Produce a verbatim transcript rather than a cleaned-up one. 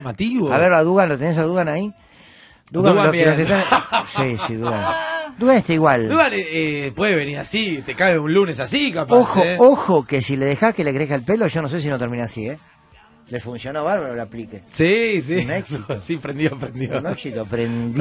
Mativo. A ver, a Dugan, ¿lo tenés a Dugan ahí? Dugan, Dugan lo que nos bien. están... Sí, sí, Dugan. Dugan está igual. Dugan eh, eh, puede venir así, te cae un lunes así, capaz. Ojo, eh. ojo, que si le dejás que le crezca el pelo, yo no sé si no termina así, ¿eh? Le funcionó bárbaro el aplique. Sí, sí. Un éxito. Sí, prendió, prendió. Un éxito, prendí.